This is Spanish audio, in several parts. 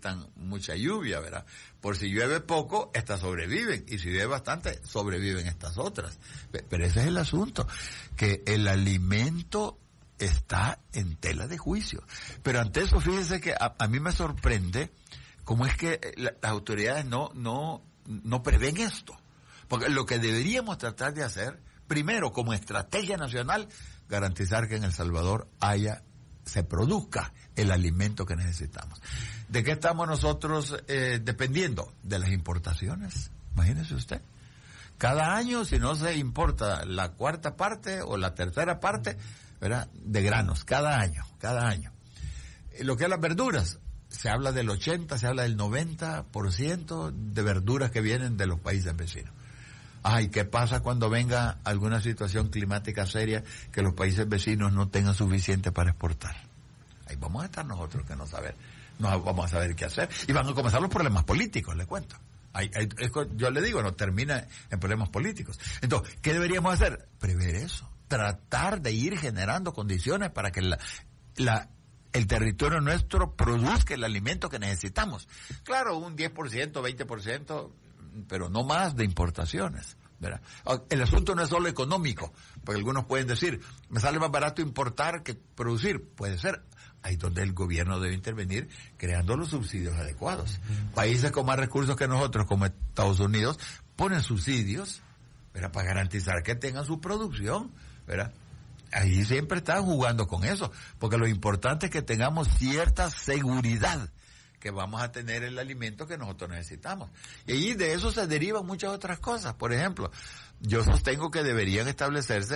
necesitan mucha lluvia, ¿verdad? Por si llueve poco, estas sobreviven, y si llueve bastante, sobreviven estas otras. Pero ese es el asunto, que el alimento está en tela de juicio. Pero ante eso, fíjese que a mí me sorprende cómo es que las autoridades no prevén esto. Porque lo que deberíamos tratar de hacer, primero, como estrategia nacional, garantizar que en El Salvador se produzca el alimento que necesitamos. ¿De qué estamos nosotros dependiendo? De las importaciones. Imagínese usted. Cada año, si no se importa la cuarta parte o la tercera parte, ¿verdad?, de granos, cada año. Lo que es las verduras, se habla del 80, se habla del 90% de verduras que vienen de los países vecinos. Ay, ¿qué pasa cuando venga alguna situación climática seria que los países vecinos no tengan suficiente para exportar? Ahí vamos a estar nosotros que no vamos a saber qué hacer. Y van a comenzar los problemas políticos, le cuento. Yo le digo, no termina en problemas políticos. Entonces, ¿qué deberíamos hacer? Prever eso. Tratar de ir generando condiciones para que el territorio nuestro produzca el alimento que necesitamos. Claro, un 10%, 20%, pero no más de importaciones, ¿verdad? El asunto no es solo económico, porque algunos pueden decir, me sale más barato importar que producir. Puede ser. Ahí donde el gobierno debe intervenir creando los subsidios adecuados. Países con más recursos que nosotros, como Estados Unidos, ponen subsidios, ¿verdad?, para garantizar que tengan su producción, ¿verdad? Ahí siempre están jugando con eso, porque lo importante es que tengamos cierta seguridad que vamos a tener el alimento que nosotros necesitamos. Y ahí de eso se derivan muchas otras cosas. Por ejemplo, yo sostengo que deberían establecerse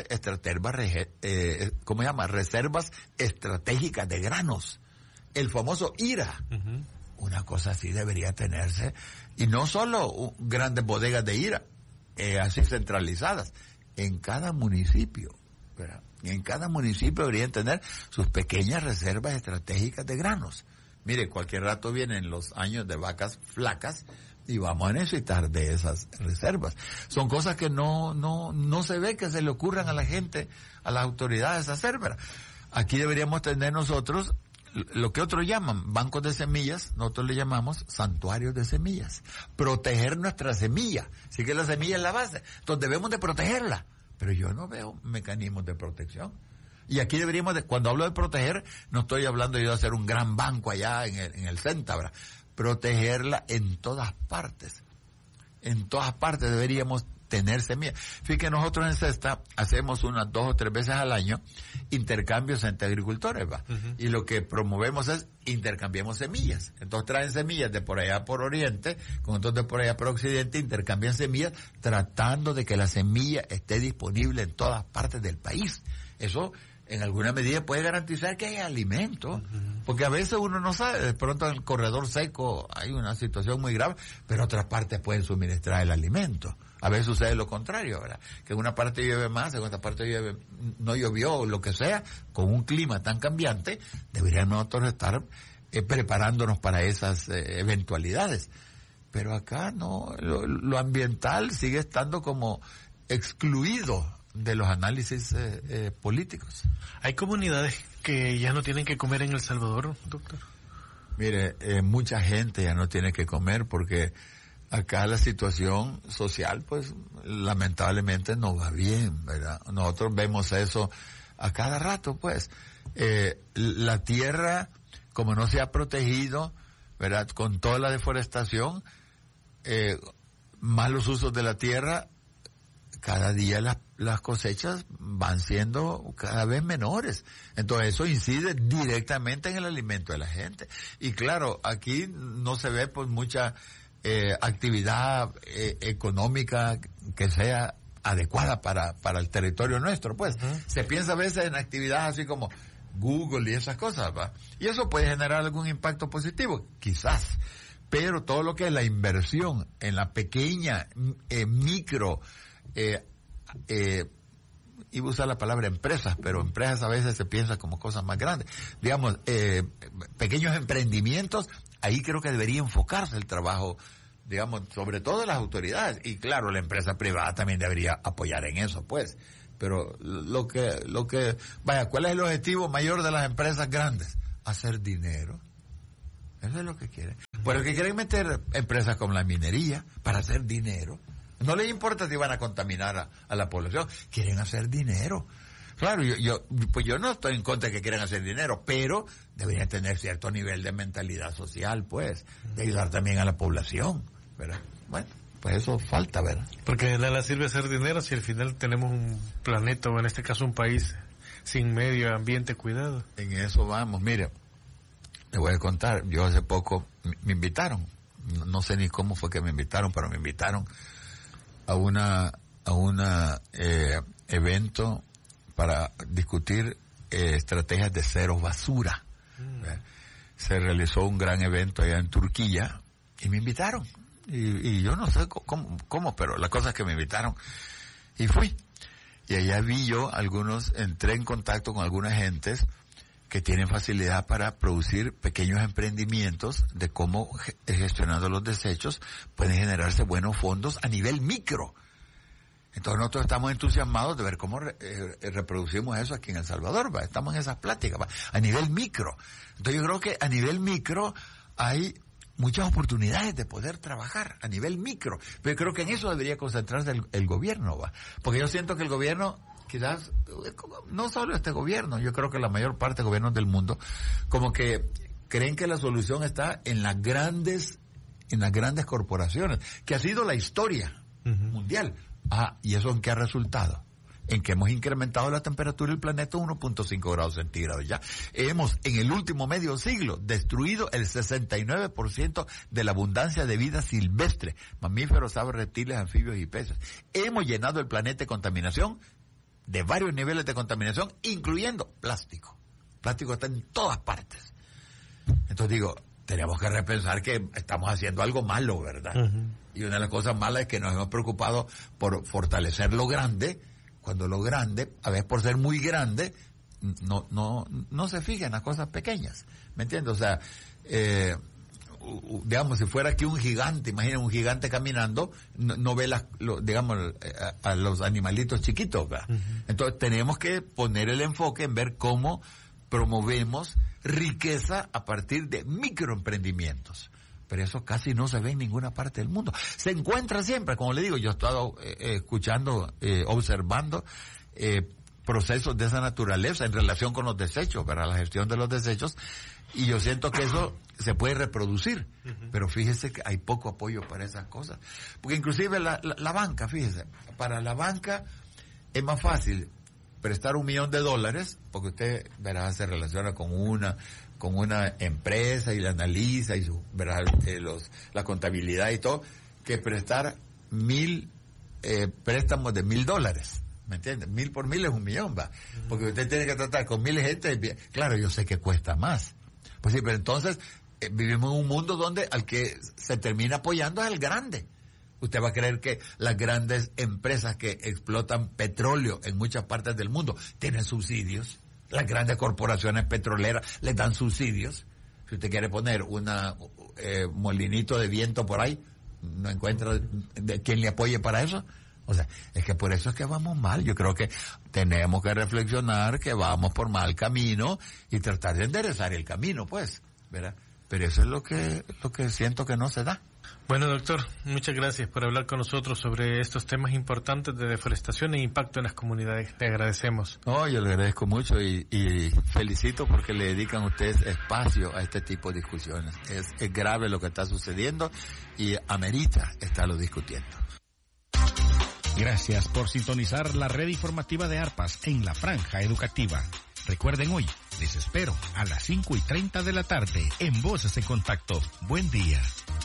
reservas estratégicas de granos. El famoso IRA. Uh-huh. Una cosa así debería tenerse. Y no solo grandes bodegas de IRA, así centralizadas. En cada municipio, ¿verdad? En cada municipio deberían tener sus pequeñas reservas estratégicas de granos. Mire, cualquier rato vienen los años de vacas flacas y vamos a necesitar de esas reservas. Son cosas que no se ve que se le ocurran a la gente, a las autoridades hacer, ¿verdad? Aquí deberíamos tener nosotros lo que otros llaman bancos de semillas, nosotros le llamamos santuarios de semillas. Proteger nuestra semilla. Así que la semilla es la base. Entonces debemos de protegerla. Pero yo no veo mecanismos de protección. Y aquí deberíamos cuando hablo de proteger, no estoy hablando yo de hacer un gran banco allá en el Céntabra. Protegerla en todas partes. En todas partes deberíamos tener semillas. Fíjate que nosotros en Cesta hacemos unas 2 o 3 veces al año intercambios entre agricultores, ¿va? Uh-huh. Y lo que promovemos es intercambiemos semillas. Entonces traen semillas de por allá por oriente, con otros de por allá por occidente, intercambian semillas tratando de que la semilla esté disponible en todas partes del país. Eso en alguna medida puede garantizar que hay alimento, uh-huh, porque a veces uno no sabe, de pronto en el corredor seco hay una situación muy grave, pero otras partes pueden suministrar el alimento. A veces sucede lo contrario, ¿verdad? Que en una parte llueve más, en otra parte no llovió, lo que sea, con un clima tan cambiante, deberíamos nosotros estar preparándonos para esas eventualidades. Pero acá no, lo ambiental sigue estando como excluido de los análisis políticos. ¿Hay comunidades que ya no tienen que comer en El Salvador, doctor? Mire, mucha gente ya no tiene que comer porque acá la situación social, pues, lamentablemente no va bien, ¿verdad? Nosotros vemos eso a cada rato, pues. La tierra, como no se ha protegido, ¿verdad?, con toda la deforestación, malos usos de la tierra, cada día las cosechas van siendo cada vez menores. Entonces eso incide directamente en el alimento de la gente. Y claro, aquí no se ve pues mucha actividad económica que sea adecuada para el territorio nuestro, pues. Uh-huh. Se piensa a veces en actividades así como Google y esas cosas, ¿va? Y eso puede generar algún impacto positivo, quizás. Pero todo lo que es la inversión en la pequeña, micro, iba a usar la palabra empresas, pero empresas a veces se piensa como cosas más grandes. Digamos, pequeños emprendimientos, ahí creo que debería enfocarse el trabajo, digamos, sobre todo las autoridades. Y claro, la empresa privada también debería apoyar en eso, pues. Pero vaya, ¿cuál es el objetivo mayor de las empresas grandes? Hacer dinero. Eso es lo que quieren. Por eso que quieren meter empresas como la minería para hacer dinero. No les importa si van a contaminar a la población, quieren hacer dinero. Claro, yo no estoy en contra de que quieran hacer dinero, pero deberían tener cierto nivel de mentalidad social, pues, de ayudar también a la población, ¿verdad? Bueno, pues eso falta, ¿verdad? Porque de nada sirve hacer dinero si al final tenemos un planeta, o en este caso un país, sin medio ambiente cuidado. En eso vamos. Mire, le voy a contar, yo hace poco me invitaron, no sé ni cómo fue que me invitaron, pero me invitaron a una evento para discutir estrategias de cero basura. Se realizó un gran evento allá en Turquía y me invitaron. Y yo no sé cómo, pero la cosa es que me invitaron y fui. Y allá vi yo entré en contacto con algunas gentes que tienen facilidad para producir pequeños emprendimientos de cómo gestionando los desechos pueden generarse buenos fondos a nivel micro. Entonces nosotros estamos entusiasmados de ver cómo reproducimos eso aquí en El Salvador, ¿va? Estamos en esas pláticas, ¿va? A nivel micro. Entonces yo creo que a nivel micro hay muchas oportunidades de poder trabajar a nivel micro, pero creo que en eso debería concentrarse el gobierno, ¿va? Porque yo siento que el gobierno, quizás, no solo este gobierno, yo creo que la mayor parte de gobiernos del mundo, como que creen que la solución está en las grandes corporaciones, que ha sido la historia mundial. ¿Y eso en qué ha resultado? En que hemos incrementado la temperatura del planeta 1.5 grados centígrados ya. Hemos, en el último medio siglo, destruido el 69% de la abundancia de vida silvestre, mamíferos, aves, reptiles, anfibios y peces. Hemos llenado el planeta de contaminación, de varios niveles de contaminación, incluyendo plástico. Plástico está en todas partes. Entonces digo, tenemos que repensar que estamos haciendo algo malo, ¿verdad? Y una de las cosas malas es que nos hemos preocupado por fortalecer lo grande, cuando lo grande, a veces por ser muy grande, no se fija en las cosas pequeñas, ¿me entiendes? O sea, digamos, si fuera aquí un gigante, imaginen un gigante caminando, no ve a los animalitos chiquitos, ¿verdad? Entonces tenemos que poner el enfoque en ver cómo promovemos riqueza a partir de microemprendimientos. Pero eso casi no se ve en ninguna parte del mundo. Se encuentra siempre, como le digo, yo he estado escuchando, observando procesos de esa naturaleza en relación con los desechos, ¿verdad? La gestión de los desechos, y yo siento que eso se puede reproducir, pero fíjese que hay poco apoyo para esas cosas. Porque inclusive la banca, fíjese, para la banca es más fácil prestar $1 millón, porque usted, verá, se relaciona con una empresa y la analiza y verá la contabilidad y todo, que prestar 1,000 préstamos de $1,000, ¿me entiende? 1,000 por 1,000 es $1 millón, va, porque usted tiene que tratar con 1,000 gente, claro, yo sé que cuesta más, pues sí, pero entonces vivimos en un mundo donde al que se termina apoyando es el grande. Usted va a creer que las grandes empresas que explotan petróleo en muchas partes del mundo tienen subsidios. Las grandes corporaciones petroleras les dan subsidios. Si usted quiere poner molinito de viento por ahí, no encuentra de quién le apoye para eso. O sea, es que por eso es que vamos mal. Yo creo que tenemos que reflexionar que vamos por mal camino y tratar de enderezar el camino, pues, ¿verdad? Pero eso es lo que siento que no se da. Bueno, doctor, muchas gracias por hablar con nosotros sobre estos temas importantes de deforestación e impacto en las comunidades. Le agradecemos. Yo le agradezco mucho y felicito porque le dedican ustedes espacio a este tipo de discusiones. Es grave lo que está sucediendo y amerita estarlo discutiendo. Gracias por sintonizar la red informativa de ARPAS en la franja educativa. Recuerden hoy, les espero a las 5:30 de la tarde en Voces en Contacto. Buen día.